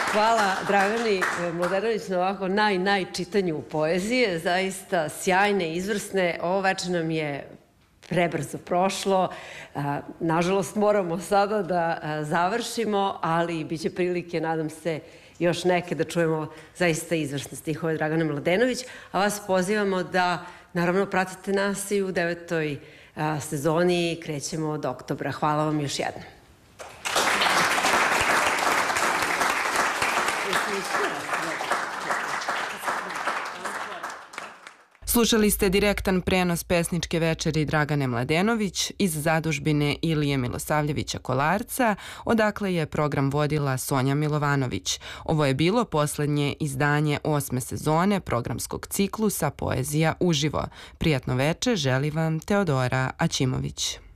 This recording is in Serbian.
Hvala Dragani Mladenović na ovako najčitanju poezije. Zaista sjajne, izvrsne. Ovo večer nam je prebrzo prošlo. Nažalost, moramo sada da završimo, ali bit će prilike, nadam se, još neke da čujemo zaista izvrsne stihove Dragane Mladenović. A vas pozivamo da, naravno, pratite nas i u 9. sezoni. Krećemo od oktobra. Hvala vam još jednom. Slušali ste direktan prenos pesničke večeri Dragane Mladenović iz zadužbine Ilije Milosavljevića Kolarca, odakle je program vodila Sonja Milovanović. Ovo je bilo poslednje izdanje 8. sezone programskog ciklusa Poezija uživo. Prijatno veče želi vam Teodora Aćimović.